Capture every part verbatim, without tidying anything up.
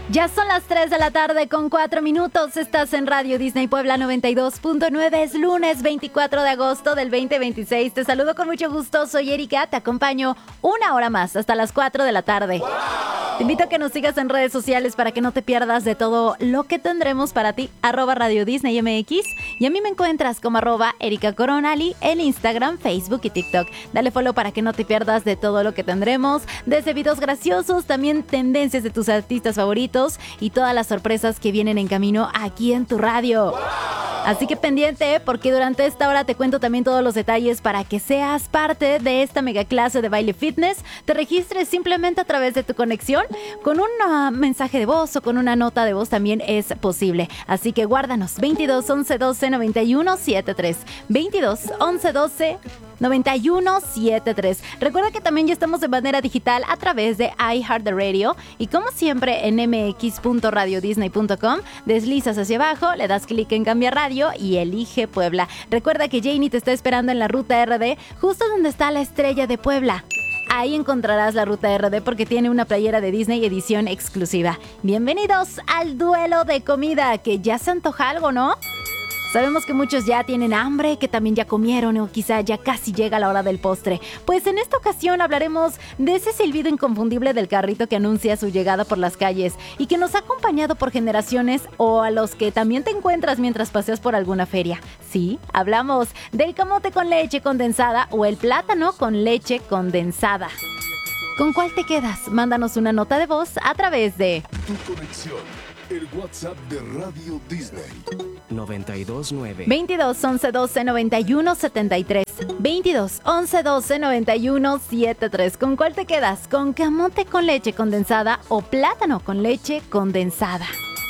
Ya son las tres de la tarde con cuatro minutos. Estás en Radio Disney Puebla noventa y dos punto nueve. Es lunes veinticuatro de agosto del veinte veintiséis. Te saludo con mucho gusto. Soy Erika. Te acompaño una hora más hasta las cuatro de la tarde. ¡Wow! Te invito a que nos sigas en redes sociales para que no te pierdas de todo lo que tendremos para ti. Arroba Radio Disney M X. Y a mí me encuentras como arroba Erika Coronali en Instagram, Facebook y TikTok. Dale follow para que no te pierdas de todo lo que tendremos. Desde videos graciosos, también tendencias de tus artistas favoritos y todas las sorpresas que vienen en camino aquí en tu radio. ¡Wow! Así que pendiente, porque durante esta hora te cuento también todos los detalles para que seas parte de esta mega clase de baile fitness. Te registres simplemente a través de tu conexión. Con un uh, mensaje de voz o con una nota de voz también es posible. Así que guárdanos veintidós once doce noventa y uno setenta y tres. veintidós once doce noventa y uno setenta y tres. Recuerda que también ya estamos de manera digital a través de iHeartRadio y como siempre en m x punto radio disney punto com deslizas hacia abajo, le das clic en cambiar radio y elige Puebla. Recuerda que Janie te está esperando en la ruta R D, justo donde está la estrella de Puebla. Ahí encontrarás la ruta R D porque tiene una playera de Disney edición exclusiva. Bienvenidos al duelo de comida, que ya se antoja algo, ¿no? Sabemos que muchos ya tienen hambre, que también ya comieron o quizá ya casi llega la hora del postre. Pues en esta ocasión hablaremos de ese silbido inconfundible del carrito que anuncia su llegada por las calles y que nos ha acompañado por generaciones, o a los que también te encuentras mientras paseas por alguna feria. Sí, hablamos del camote con leche condensada o el plátano con leche condensada. ¿Con cuál te quedas? Mándanos una nota de voz a través de Tu conexión, el WhatsApp de Radio Disney. noventa y dos nueve. veintidós once doce noventa y uno setenta y tres. veintidós once doce noventa y uno setenta y tres. ¿Con cuál te quedas? ¿Con camote con leche condensada o plátano con leche condensada?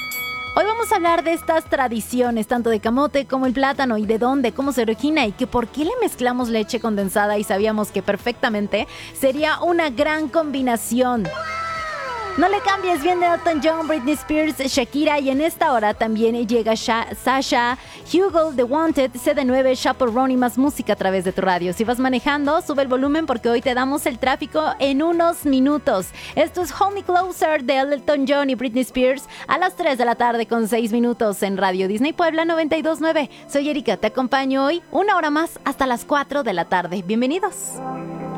Hoy vamos a hablar de estas tradiciones, tanto de camote como el plátano, y de dónde, cómo se origina y que por qué le mezclamos leche condensada y sabíamos que perfectamente sería una gran combinación. No le cambies, viene Elton John, Britney Spears, Shakira, y en esta hora también llega Sha- Sasha, Hugo, The Wanted, C D nueve, Chaperone y más música a través de tu radio. Si vas manejando, sube el volumen porque hoy te damos el tráfico en unos minutos. Esto es Hold Me Closer de Elton John y Britney Spears a las tres de la tarde con seis minutos en Radio Disney Puebla noventa y dos nueve. Soy Erika, te acompaño hoy una hora más hasta las cuatro de la tarde. Bienvenidos.